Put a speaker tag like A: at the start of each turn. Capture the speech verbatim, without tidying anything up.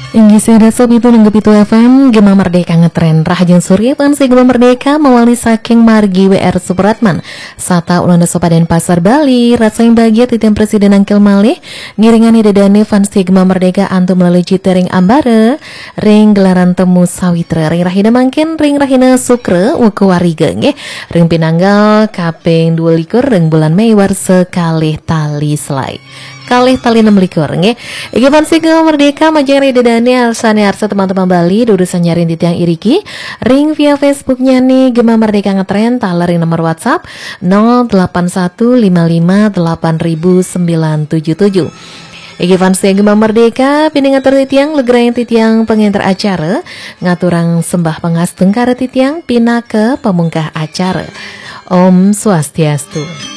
A: Inggi seda sob itu nenggep itu F M Gema Merdeka ngetren Rahajeng Surya Pansi Gema Merdeka mewali saking margi W R Supratman Sata ulanda sopaden pasar Bali Rasa yang bahagia titian Presiden Angkel Malih Ngiringan idedane Fansi Gema Merdeka Antu melalui citering ambare Ring gelaran temu sawitre Ring rahina mangkin Ring rahina sukre Wuku wariga nge Ring pinanggal Kaping dua likur Ring bulan Mei war sekalih tali selai Kalih tali enam likur nge Iki Fansi Gema Merdeka majeng idedane Alsane arsa teman-teman Bali Dudusan nyarin di tiang iriki Ring via Facebooknya nih Gema Merdeka ngetren Taler ring nomor WhatsApp nol delapan satu lima lima delapan sembilan tujuh tujuh. Iki Fansi Gema Merdeka Pini ngatur titiang Legerang titiang penginter acara Ngaturang sembah pengasteng kare titiang Pina ke pemungkah acara Om Swastiastu.